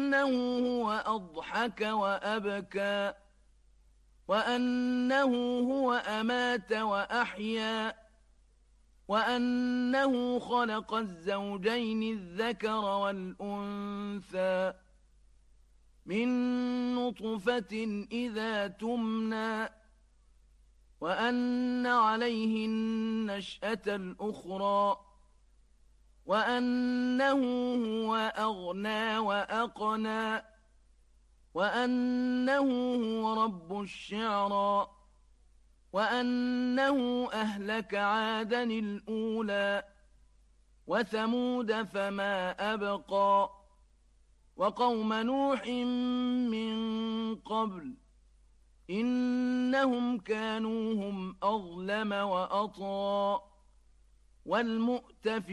وأنه هو أضحك وأبكى وأنه هو أمات وأحيا وأنه خلق الزوجين الذكر والأنثى من نطفة إذا تمنى وأن عليه النشأة الأخرى وأنه هو أغنى وأقنى وأنه هو رب الشعرى وأنه أهلك عادا الأولى وثمود فما أبقى وقوم نوح من قبل إنهم كانوا هم أظلم وأطغى